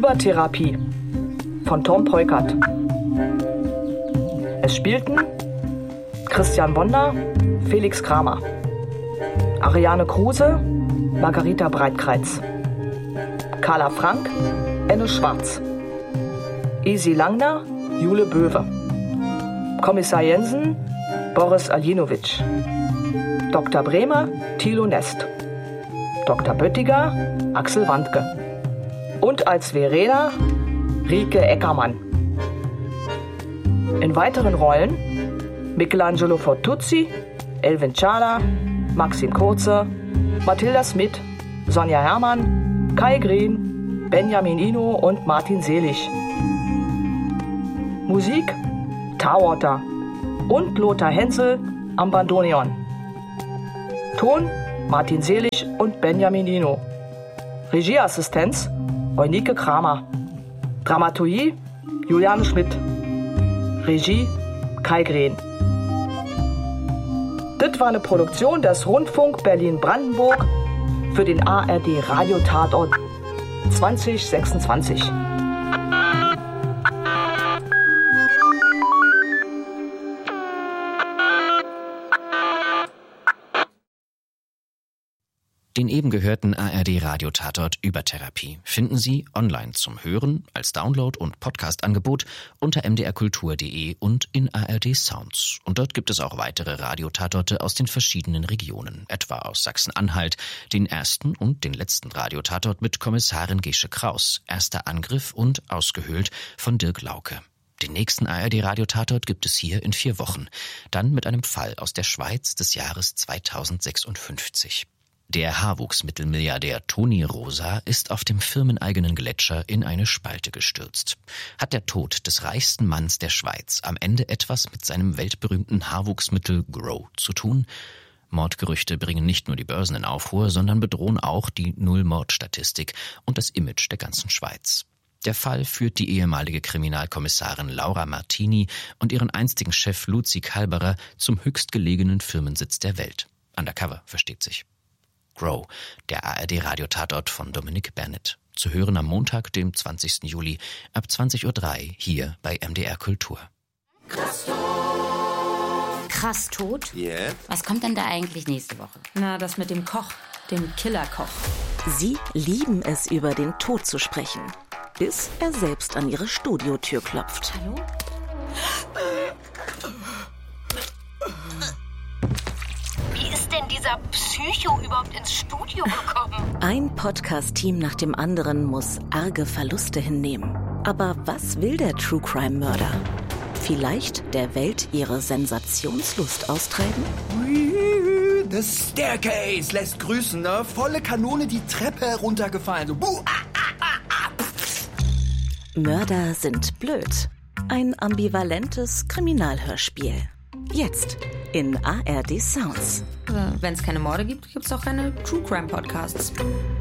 Übertherapie von Tom Peukert. Es spielten Christian Bonder, Felix Kramer, Ariane Kruse, Margarita Breitkreitz, Carla Frank, Enno Schwarz, Isi Langner, Jule Böwe, Kommissar Jensen, Boris Aljinovic, Dr. Bremer, Thilo Nest, Dr. Böttiger, Axel Wandke und als Verena Rike Eckermann. In weiteren Rollen Michelangelo Fortuzzi, Elvin Chala, Maxim Kurze, Mathilda Smith, Sonja Herrmann, Kai Green, Benjamin Ino und Martin Selig. Musik Tawater und Lothar Hensel am Bandoneon. Ton Martin Selig und Benjamin Ino. Regieassistenz Eunike Kramer. Dramaturgie Juliane Schmidt. Regie Kai Green. Das war eine Produktion des Rundfunk Berlin-Brandenburg für den ARD Radiotatort 2026. Den eben gehörten ARD-Radiotatort Übertherapie finden Sie online zum Hören, als Download- und Podcast-Angebot unter mdrkultur.de und in ARD Sounds. Und dort gibt es auch weitere Radiotatorte aus den verschiedenen Regionen, etwa aus Sachsen-Anhalt, den ersten und den letzten Radiotatort mit Kommissarin Gesche Kraus, Erster Angriff und Ausgehöhlt von Dirk Lauke. Den nächsten ARD-Radiotatort gibt es hier in 4 Wochen, dann mit einem Fall aus der Schweiz des Jahres 2056. Der Haarwuchsmittelmilliardär Toni Rosa ist auf dem firmeneigenen Gletscher in eine Spalte gestürzt. Hat der Tod des reichsten Manns der Schweiz am Ende etwas mit seinem weltberühmten Haarwuchsmittel Grow zu tun? Mordgerüchte bringen nicht nur die Börsen in Aufruhr, sondern bedrohen auch die Null-Mord-Statistik und das Image der ganzen Schweiz. Der Fall führt die ehemalige Kriminalkommissarin Laura Martini und ihren einstigen Chef Luzi Kalberer zum höchstgelegenen Firmensitz der Welt. Undercover, versteht sich. Grow, der ARD-Radiotatort von Dominik Bernett. Zu hören am Montag, dem 20. Juli ab 20.03 Uhr hier bei MDR Kultur. Krass tot. Krass tot? Yeah. Was kommt denn da eigentlich nächste Woche? Na, das mit dem Koch, dem Killerkoch. Sie lieben es, über den Tod zu sprechen, bis er selbst an ihre Studiotür klopft. Hallo? Wie ist denn dieser Psycho überhaupt ins Studio gekommen? Ein Podcast-Team nach dem anderen muss arge Verluste hinnehmen. Aber was will der True-Crime-Mörder? Vielleicht der Welt ihre Sensationslust austreiben? The Staircase lässt grüßen, ne? Volle Kanone die Treppe heruntergefallen. So, Mörder sind blöd. Ein ambivalentes Kriminalhörspiel. Jetzt in ARD Sounds. Wenn es keine Morde gibt, gibt es auch keine True Crime Podcasts.